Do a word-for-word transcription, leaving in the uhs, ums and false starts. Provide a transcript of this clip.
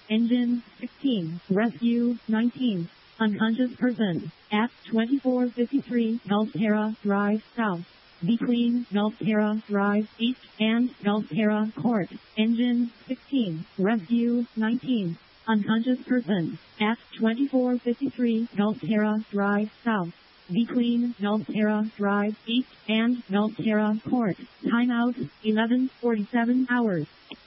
Engine sixteen. Rescue nineteen. Unconscious person at twenty-four fifty-three Gulfterra Drive South. Between Gulfterra Drive East and Gulfterra Court. Engine sixteen. Rescue nineteen. Unconscious person at twenty-four fifty-three Gulfterra Drive South. Between Gulfterra Drive East and Gulfterra Court. Timeout eleven forty-seven hours.